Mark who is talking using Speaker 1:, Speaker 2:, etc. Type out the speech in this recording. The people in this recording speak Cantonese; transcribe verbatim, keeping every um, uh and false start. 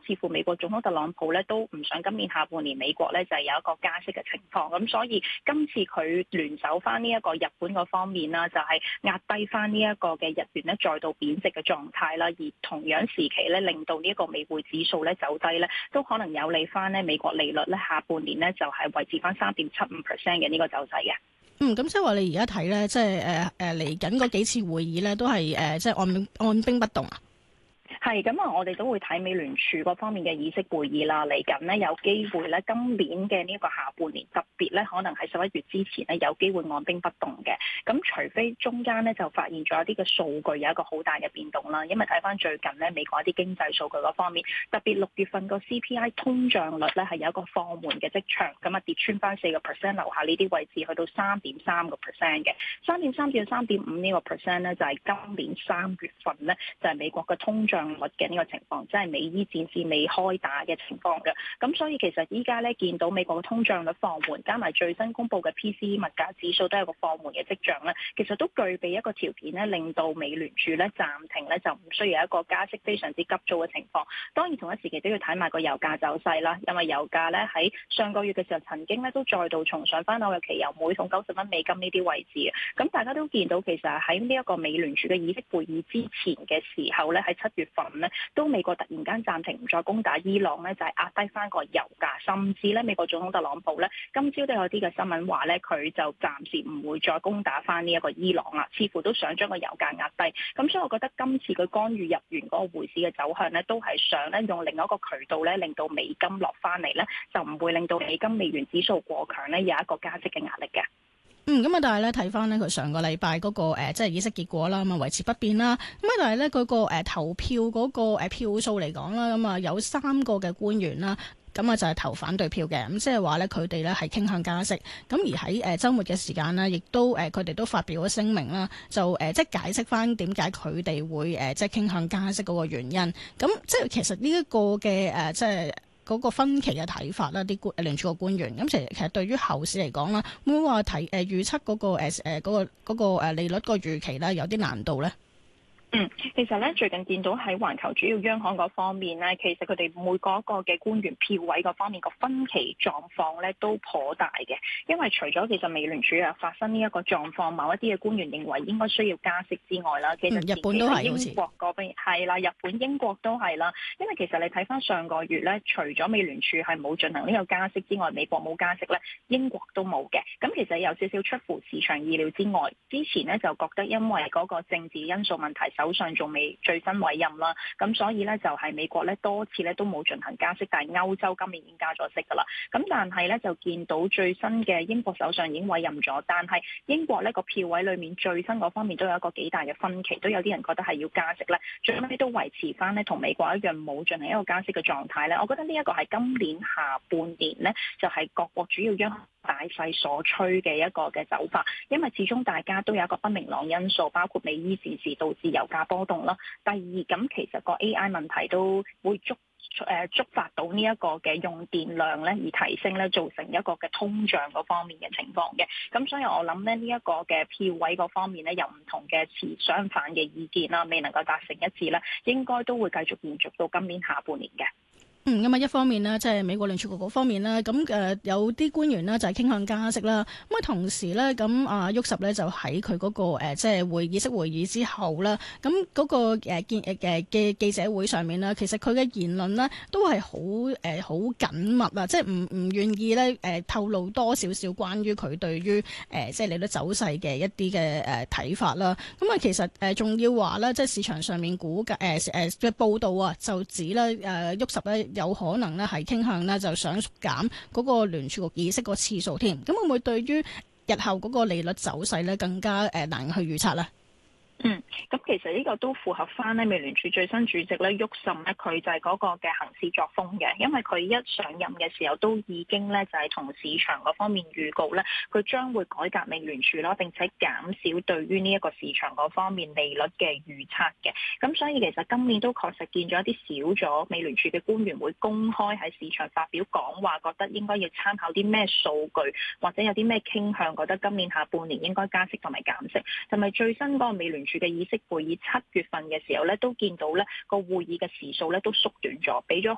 Speaker 1: 似乎美國總統特朗普咧都唔想今年下半年美國咧就係有一個加息嘅情況，咁所以今次佢聯手翻呢一個日本嗰方面啦，就係壓低翻呢一個嘅日元咧再度貶值嘅狀態啦，而同樣時期咧令到呢一個美匯指數咧走低咧，都可能有利翻咧美國利率咧下半年咧就係維持翻三點七五 percent 嘅呢個走勢嘅。
Speaker 2: 嗯，咁即係話你而家睇咧，即係誒誒嚟緊嗰幾次會議咧，都係誒、呃、即係按按兵不動啊。
Speaker 1: 係咁啊！我哋都會睇美聯儲嗰方面嘅議息會議啦。嚟緊呢，有機會咧，今年嘅呢一個下半年特別咧，可能喺十一月之前呢，有機會按兵不動嘅。咁除非中間呢，就發現咗一啲嘅數據有一個好大嘅變動啦。因為睇翻最近呢，美國一啲經濟數據嗰方面，特別六月份個 C P I 通脹率咧係有一個放緩嘅跡象，咁啊跌穿翻四個 percent 樓下呢啲位置，去到三點三個 percent 嘅。三點三至三點五呢個 percent 咧，就係今年三月份呢，就係美國嘅通脹率嘅呢個情況，即係美伊戰事未開打嘅情況嘅。咁所以其實依家咧見到美國嘅通脹率放緩，加埋最新公布嘅 P C E 物價指數都有個放緩嘅跡象咧，其實都具備一個條件咧，令到美聯儲咧暫停咧就唔需要有一個加息非常之急躁嘅情況。當然同一時期都要睇埋個油價走勢啦，因為油價咧喺上個月嘅時候曾經咧都再度重上翻紐約期油每桶九十蚊美金呢啲位置嘅。咁大家都見到其實喺呢一個美聯儲嘅議息會議之前嘅時候咧，喺七月份咧，都美國突然間暫停唔再攻打伊朗咧，就係壓低翻個油價，甚至咧美國總統特朗普咧今朝都有啲嘅新聞話咧，佢就暫時唔會再攻打翻呢一個伊朗啦，似乎都想將個油價壓低。咁所以我覺得今次佢干預日元嗰個匯市嘅走向咧，都係想咧用另一個渠道咧，令到美金落翻嚟咧，就唔會令到美金美元指數過強咧，有一個加息嘅壓力嘅。
Speaker 2: 嗯，咁啊，但係咧睇翻咧佢上個禮拜嗰個誒、呃，即係議息結果啦，咁啊維持不變啦。咁啊，但係咧嗰個誒、呃、投票嗰、那個誒、呃、票數嚟講啦，咁啊有三個嘅官員啦，咁啊就係投反對票嘅。咁即係話咧佢哋咧係傾向加息。咁而喺誒週末嘅時間呢，亦都誒佢哋都發表咗聲明啦，就誒、呃、即係解釋翻點解佢哋會誒、呃、即係傾向加息嗰個原因。咁即係其實呢一個嘅誒、呃、即係。嗰個分歧嘅睇法啦，啲官聯儲局官員咁，其實其實對於後市嚟講啦，會唔會話睇誒預測嗰個誒誒嗰個嗰個誒利率個預期咧有啲難度咧？
Speaker 1: 嗯，其實咧最近見到喺環球主要央行嗰方面咧，其實佢哋每個一個嘅官員票位嗰方面個分歧狀況咧都頗大嘅，因為除咗其實美聯儲啊發生呢一個狀況，某一啲嘅官員認為應該需要加息之外啦，其實、嗯、
Speaker 2: 日本都係
Speaker 1: 英國嗰邊係啦，日本英國都係啦，因為其實你睇翻上個月咧，除咗美聯儲係冇進行呢個加息之外，美國冇加息咧，英國都冇嘅。咁其實有少少出乎市場意料之外，之前咧就覺得因為嗰個政治因素問題，首相仲未最新委任啦，咁所以咧就係美國咧多次咧都冇進行加息，但係歐洲今年已經加咗息噶啦。咁但係咧就見到最新嘅英國首相已經委任咗，但係英國呢個票位裏面最新嗰方面都有一個幾大嘅分歧，都有啲人覺得係要加息咧，最尾都維持翻咧同美國一樣冇進行一個加息嘅狀態咧。我覺得呢一個係今年下半年咧就係各國主要央行大勢所趨嘅一個嘅走法，因為始終大家都有一個不明朗因素，包括美伊戰事導致油價波動啦。第二，咁其實個 A I 問題都會觸誒觸發到呢一個嘅用電量咧而提升咧，造成一個嘅通脹嗰方面嘅情況嘅。咁所以我諗咧呢一個嘅票位嗰方面咧有唔同嘅持相反嘅意見啦，未能夠達成一致咧，應該都會繼續延續到今年下半年嘅。
Speaker 2: 嗯，咁啊，一方面呢，即係美國聯儲局嗰方面呢，咁誒有啲官員呢就係傾向加息啦。咁啊，同時呢，咁啊沃什呢就喺佢嗰個誒即係會議息會議之後啦，咁嗰個誒見誒嘅記者會上面呢，其實佢嘅言論呢都係好誒好緊密啊，即係唔唔願意咧誒透露多少少關於佢對於誒即係利率走勢嘅一啲嘅誒睇法啦。咁啊，其實誒仲要話咧，即係市場上面估計誒誒嘅報道啊，就指咧誒沃什咧。有可能咧係傾向咧就想減嗰個聯儲局議息個次數添，咁會唔會對於日後嗰個利率走勢咧更加誒難去預測咧？
Speaker 1: 嗯，咁其實呢個都符合翻咧美聯儲最新主席咧沃什咧，佢就係嗰個嘅行事作風嘅，因為佢一上任嘅時候都已經咧就係同市場嗰方面預告咧，佢將會改革美聯儲啦，並且減少對於呢一個市場嗰方面利率嘅預測嘅。咁所以其實今年都確實見咗一啲少咗美聯儲嘅官員會公開喺市場發表講話，覺得應該要參考啲咩數據，或者有啲咩傾向，覺得今年下半年應該加息同埋減息，同埋最新嗰個美聯儲嘅議息會議七月份嘅時候咧，都見到咧個會議嘅時數咧都縮短咗，俾咗